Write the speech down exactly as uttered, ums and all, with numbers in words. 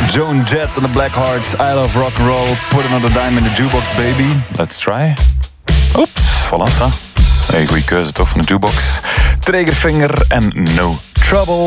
Joan Jett and the Blackhearts, I Love Rock and Roll, Put Another Dime in the Jukebox, baby. Let's try. Oeps, voilà, ça. Hey, goeie keuze toch van de jukebox. Triggerfinger en No Trouble.